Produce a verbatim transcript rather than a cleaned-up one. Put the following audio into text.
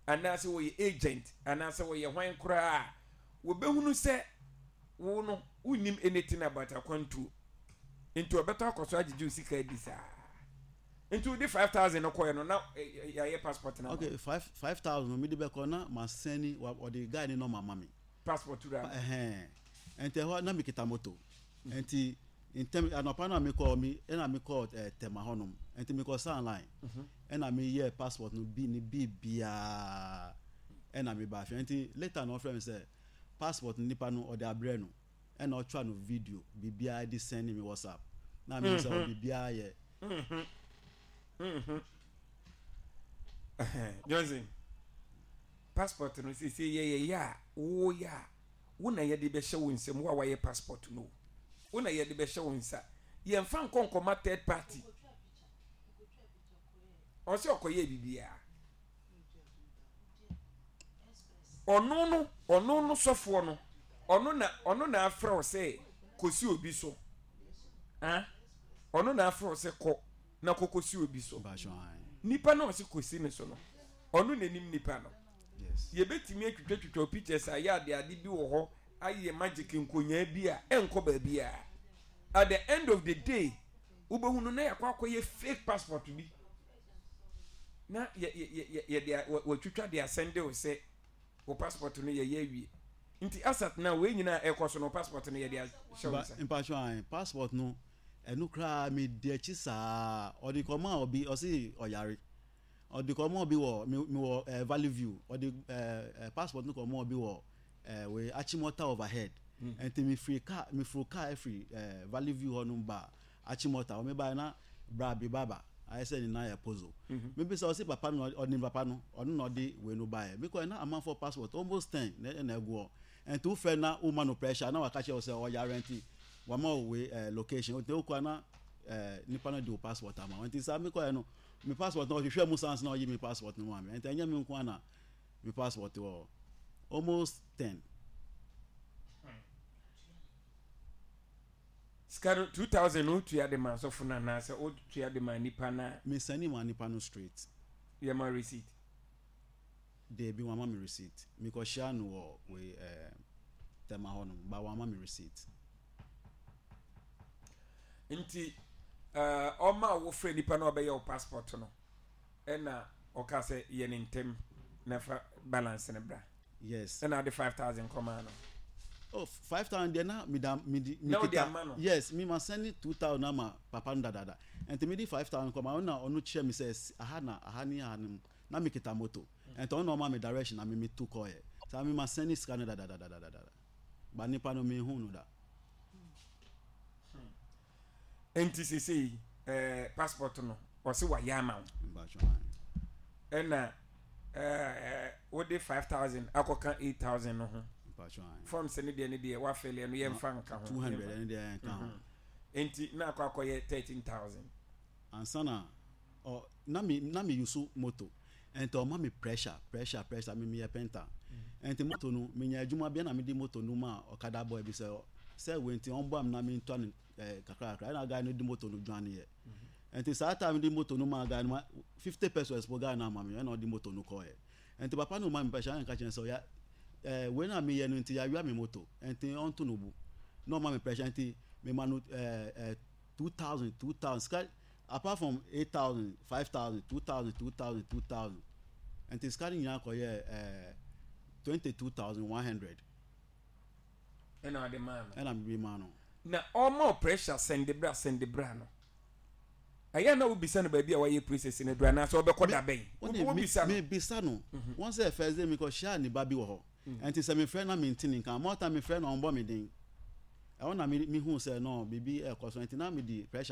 anaasɛ wɔyɛ agent anaasɛ wɔyɛ hwan koraa wɔbɛhunu sɛ wo no wonnim anything about akwantuo nti wɔbɛtɔ akɔso agyegye wo sika adi saa nti wode five thousand no kɔɛ no na yɛayɛ passport no okay five five thousand no mede bɛkɔ na masɛni ɔde guy ne nɔma ma me passport ra ɛhɛn ɛnti ɛhɔ na mekita moto ɛnti ntɛm anɔpa na mekɔ mi ɛna mekɔ ɛɛ tɛma hɔnom ɛnti mekɔ sign line ɛna meyɛ passport no bi ne bi biaa ɛna meba afei ɛnti later na ɔfrɛ me sɛ passport nipa no ɔde abrɛ no ɛna ɔtwa no video biribiaa de send me whatsapp na me sɛ biribiaa yɛ Johnson passport no sɛ sɛ yɛyɛ yɛ a wo yɛ a wo na yɛde bɛhyɛ wo nsɛm wo a wayɛ passport no wo na yɛde bɛhyɛ wo nsa yɛmfa nkɔnkɔma third party ɔsɛ ɔkɔyɛ biribiaa ɔno no ɔno no sɔfoɔ no ɔno na ɔno na afrɛ wo sɛ kɔsi obi so ah ɔno na afrɛ wo sɛ kɔ na kɔkɔsi obi so nipa na ɔsɛ kɔsi ne so no ɔno n'anim nipa no yɛbɛtumi atwitwatwitwa pictures a yɛ ade ade bi wɔ hɔ ayɛ magic nkonyaa bi a ɛnkɔ baabi a at the end of the day wobɛhunu na yɛkɔ akɔyɛ fake passport bi na yɛde wɔtwitwa de asɛnde wo sɛ wo passport no yɛyɛ awie nti asat na wei nyinaa ɛkɔ so no passport no yɛde ahyɛ wo nsa mpatwa passport no ɛno koraa mede akyi saa ɔde kɔma a obi ɔse ɔyare ɔde kɔma obi wɔ me wɔ Valley View ɔde passport no kɔma obi wɔ we Achimota overhead ɛnti me free car me free car every Valley View hɔ no ba Achimota o me ba na bra bi baba ayɛ sɛ ne na yɛ pozo me bi sɛ ɔse papa no ɔde papa no ɔno na ɔde we no ba yɛ me kɔ na amount for passport almost ten na na egu ɛnti wo fɛ na wo ma no pressure na waka kyɛ wo sɛ ɔyare ɛnti wama we location o te o kwa na nipa na do passport ama nti sa me ko no me passport no hwehwɛ mu sans na oyi me passport no ma me nti anya me nko na me passport wo almost ten skaro two thousand o tu ya de man so funa na se o tu ya de man nipa na me sani man nipa no straight ya ma receipt de bi wama me receipt me ko share no wo we eh tema ho no ba wama me receipt nti uh oma wo frɛ nipa na obɛyɛ wo passport no ɛna ɔka sɛ yɛ ne ntem na fa balance ne bra yes ɛna de five thousand kɔma no oh five thousand de na me da me di me kita yes me ma send two thousand na ma papa no dada enti me di five thousand kɔma na ɔno kyerɛ me sɛ aha na aha ni aha ni na me kita moto enti ɔno ma me direction na me me to kɔ yɛ sa me ma send scan dada dada dada ba nipa no me hu no da enti sisi eh passport no ɔse wa yama ɛna eh wo de five thousand akoka eight thousand no ho form se ne de ne de wa fele no ye mfa nka ho two hundred ne de nka ho enti na akɔ akɔyɛ thirteen thousand ansana o na me na me yusu moto enti o ma me pressure pressure pressure me me penta enti moto no me nya adwuma bia na me di moto no ma okada boy bi se se wenti on bam na me ntwa eh kakra kakra na ga no di moto no dwane ye enti saa time di moto no ma ga no fifty pesos po ga na ma me na di moto no ko ye enti papa no ma me pressure nka chen so ya eh when na me ye no enti ya wi me moto enti on to no bu no ma me pressure enti me ma no eh eh two thousand two thousand apart from eight thousand five thousand two thousand two thousand two thousand enti scaring ya ko ye eh twenty-two thousand one hundred ena de man ena me ma no na all more pressure send the bra send the bra no aya na obisa no ba bia wa ye process ne bra na so obekɔ da ben obisa no me bisa no won say first day me ko share ni ba bi wo ho enti say me friend na maintain kan more time me friend na on bo me den e wona me me hu say no bibi e ko so enti na me di pressure